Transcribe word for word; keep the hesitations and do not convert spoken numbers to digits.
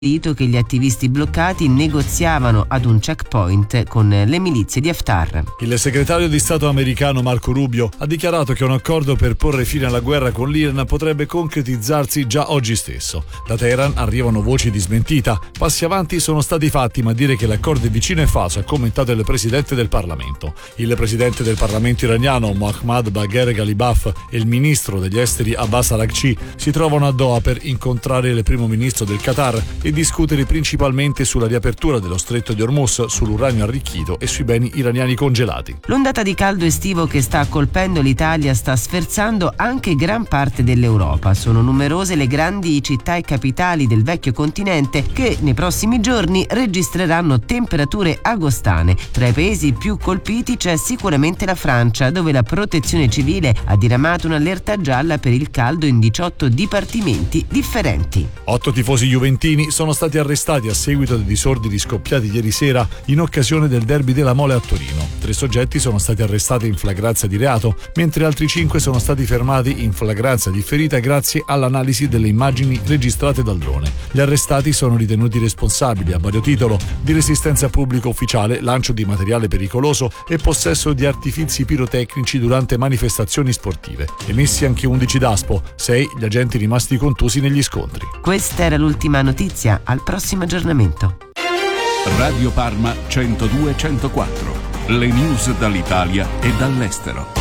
che gli attivisti bloccati negoziavano ad un checkpoint con le milizie di Haftar. Il segretario di Stato americano Marco Rubio ha dichiarato che un accordo per porre fine alla guerra con l'Iran potrebbe concretizzarsi già oggi stesso. Da Teheran arrivano voci di smentita. Passi avanti sono stati fatti, ma dire che l'accordo è vicino è falso, ha commentato il presidente del Parlamento. Il presidente del Parlamento iraniano Mohammad Bagher Ghalibaf e il ministro degli esteri Abbas Araghchi si trovano a Doha per incontrare il primo ministro del Qatar e discutere principalmente sulla riapertura dello stretto di Hormuz, sull'uranio arricchito e sui beni iraniani congelati. L'ondata di caldo estivo che sta colpendo l'Italia sta sferzando anche gran parte dell'Europa. Sono numerose le grandi città e capitali del vecchio continente che nei prossimi giorni registreranno temperature agostane. Tra i paesi più colpiti c'è sicuramente la Francia, dove la Protezione Civile ha diramato un'allerta gialla per il caldo in diciotto dipartimenti differenti. Otto tifosi juventini sono stati arrestati a seguito dei disordini scoppiati ieri sera in occasione del derby della Mole a Torino. Tre soggetti sono stati arrestati in flagranza di reato, mentre altri cinque sono stati fermati in flagranza differita grazie all'analisi delle immagini registrate dal drone. Gli arrestati sono ritenuti responsabili a vario titolo di resistenza pubblica ufficiale, lancio di materiale pericoloso e possesso di artifizi pirotecnici durante manifestazioni sportive. Emessi anche undici daspo, sei gli agenti rimasti contusi negli scontri. Questa era l'ultima notizia, al prossimo aggiornamento. Radio Parma centodue centoquattro, le news dall'Italia e dall'estero.